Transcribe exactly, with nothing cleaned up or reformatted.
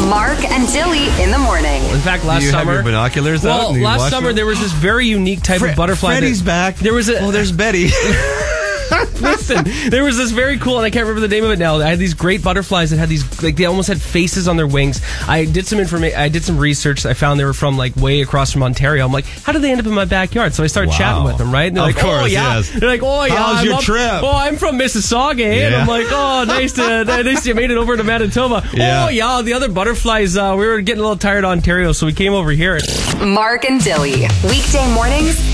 Mark and Dilly in the morning. In fact, last Do you summer, have your binoculars well, out? and you last watch summer them? there was this very unique type Fre- of butterfly. Freddie's that, back. There was a Oh, there's Betty. Listen, there was this very cool, and I can't remember the name of it now. I had these great butterflies that had these, like, they almost had faces on their wings. I did some information. I did some research. I found they were from like way across from Ontario. I'm like, how did they end up in my backyard? So I started Wow. chatting with them, right? And they're Of like, course, oh yeah. yes. They're like, oh yeah. How's I'm your up- trip? Oh, I'm from Mississauga, eh? And Yeah. I'm like, oh, nice to, nice you made it over to Manitoba. Yeah. Oh yeah, the other butterflies. Uh, we were getting a little tired of Ontario, so we came over here. Mark and Dilly. Weekday mornings